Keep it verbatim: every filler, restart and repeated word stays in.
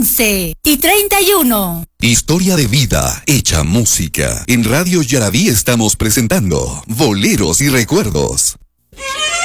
once y treinta y uno. Historia de vida hecha música. En Radio Yaraví estamos presentando Boleros y Recuerdos.